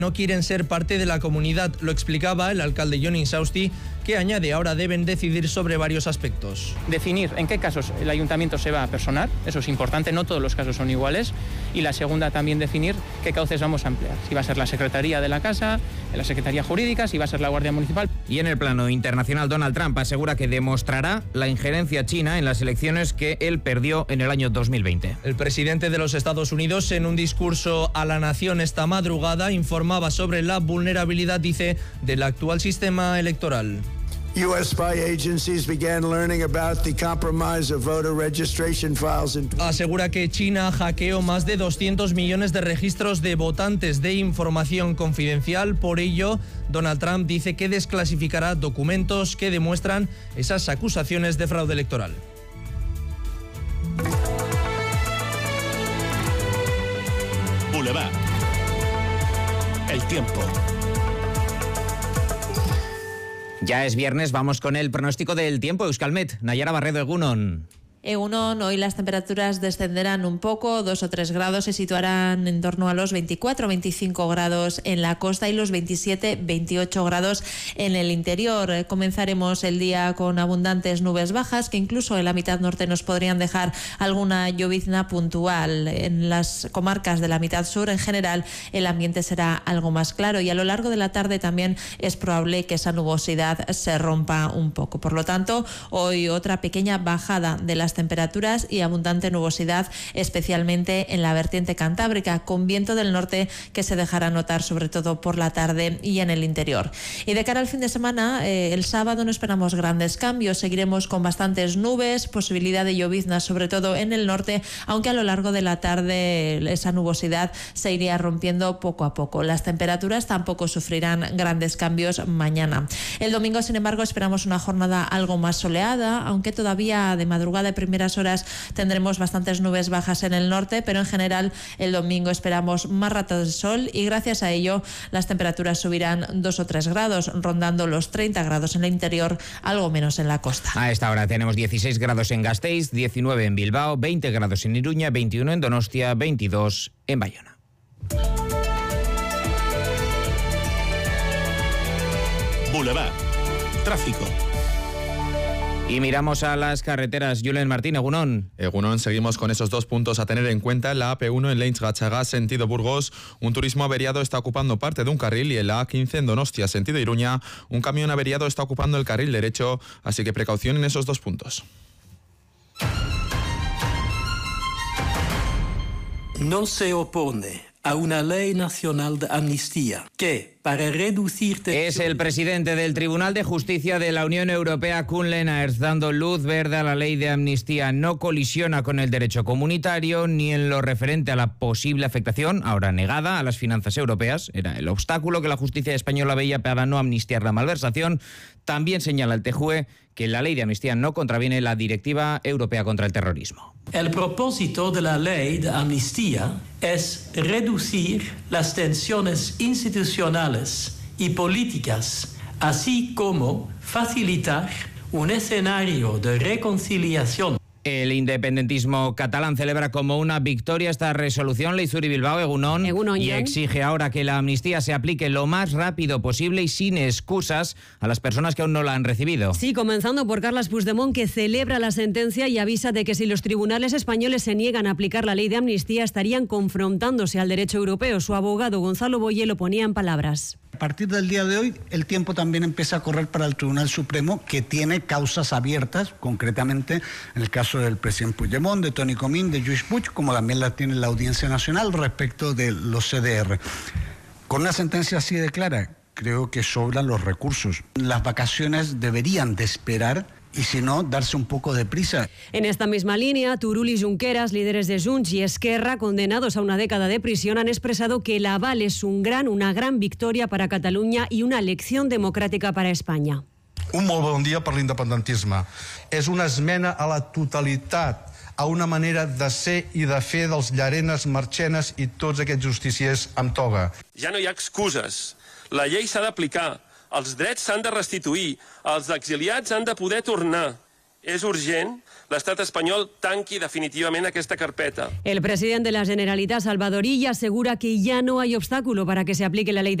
no quieren ser parte de la comunidad, lo explicaba el alcalde Jon Insausti, que añade ahora deben decidir sobre varios aspectos. Definir en qué casos el ayuntamiento se va a personar, eso es importante, no todos los casos son iguales, y la segunda también definir qué cauces vamos a emplear, si va a ser la Secretaría de la Casa, la Secretaría Jurídica, si va a ser la Guardia Municipal. Y en el plano internacional, Donald Trump asegura que demostrará la injerencia china en las elecciones que él perdió en el año 2020. El presidente de los Estados Unidos, en un discurso a la nación esta madrugada, informaba sobre la vulnerabilidad, dice, del actual sistema electoral. U.S. spy agencies began learning about the compromise of voter registration files. Asegura que China hackeó más de 200 millones de registros de votantes de información confidencial. Por ello, Donald Trump dice que desclasificará documentos que demuestran esas acusaciones de fraude electoral. Boulevard. El tiempo. Ya es viernes, vamos con el pronóstico del tiempo. Euskalmet, Nayara Barredo, Egunon. Egunon, hoy las temperaturas descenderán un poco, 2 o 3 grados, se situarán en torno a los 24-25 grados en la costa y los 27-28 grados en el interior. Comenzaremos el día con abundantes nubes bajas que incluso en la mitad norte nos podrían dejar alguna llovizna puntual. En las comarcas de la mitad sur, en general, el ambiente será algo más claro y a lo largo de la tarde también es probable que esa nubosidad se rompa un poco. Por lo tanto, hoy otra pequeña bajada de las temperaturas y abundante nubosidad, especialmente en la vertiente cantábrica, con viento del norte que se dejará notar sobre todo por la tarde y en el interior. Y de cara al fin de semana, el sábado no esperamos grandes cambios, seguiremos con bastantes nubes, posibilidad de lloviznas sobre todo en el norte, aunque a lo largo de la tarde esa nubosidad se iría rompiendo poco a poco. Las temperaturas tampoco sufrirán grandes cambios mañana. El domingo, sin embargo, esperamos una jornada algo más soleada, aunque todavía de madrugada y primeras horas tendremos bastantes nubes bajas en el norte, pero en general el domingo esperamos más ratos de sol y gracias a ello las temperaturas subirán 2 o 3 grados, rondando los 30 grados en el interior, algo menos en la costa. A esta hora tenemos 16 grados en Gasteiz, 19 en Bilbao, 20 grados en Iruña, 21 en Donostia, 22 en Bayona. Boulevard. Tráfico. Y miramos a las carreteras. Julen Martín, Egunon. Egunon, seguimos con esos 2 puntos a tener en cuenta. En la AP1 en Leintz-Gatxaga, sentido Burgos, un turismo averiado está ocupando parte de un carril, y en la A15 en Donostia, sentido Iruña, un camión averiado está ocupando el carril derecho, así que precaución en esos 2 puntos. No se opone a una ley nacional de amnistía que, para reducir... Es el presidente del Tribunal de Justicia de la Unión Europea, Koen Lenaerts, dando luz verde a la ley de amnistía. No colisiona con el derecho comunitario ni en lo referente a la posible afectación, ahora negada, a las finanzas europeas. Era el obstáculo que la justicia española veía para no amnistiar la malversación. También señala el TJUE que la ley de amnistía no contraviene la Directiva Europea contra el Terrorismo. El propósito de la ley de amnistía es reducir las tensiones institucionales y políticas, así como facilitar un escenario de reconciliación. El independentismo catalán celebra como una victoria esta resolución. Leizuri Bilbao, Egunon, y exige ahora que la amnistía se aplique lo más rápido posible y sin excusas a las personas que aún no la han recibido. Sí, comenzando por Carles Puigdemont, que celebra la sentencia y avisa de que si los tribunales españoles se niegan a aplicar la ley de amnistía, estarían confrontándose al derecho europeo. Su abogado Gonzalo Boye lo ponía en palabras. A partir del día de hoy, el tiempo también empieza a correr para el Tribunal Supremo, que tiene causas abiertas, concretamente en el caso del presidente Puigdemont, de Toni Comín, de Lluís Puig, como también la tiene la Audiencia Nacional respecto de los CDR. Con una sentencia así de clara, creo que sobran los recursos. Las vacaciones deberían de esperar y si no, darse un poco de prisa. En esta misma línea, Turull y Junqueras, líderes de Junts y Esquerra, condenados a una década de prisión, han expresado que el aval es una gran victòria para Catalunya i una lecció democràtica para Espanya. Un molt bon dia per l'independentisme. És una esmena a la totalitat, a una manera de ser i de fer dels Llarenes, Marchenes i tots aquests justiciers amb toga. Ja no hi ha excuses. La llei s'ha d'aplicar. Els drets s'han de restituir, els exiliats han de poder tornar És urgent l'estat espanyol tanqui definitivament aquesta carpeta. El presidente de la Generalitat, Salvador Illa, asegura que ya no hay obstáculo para que se aplique la ley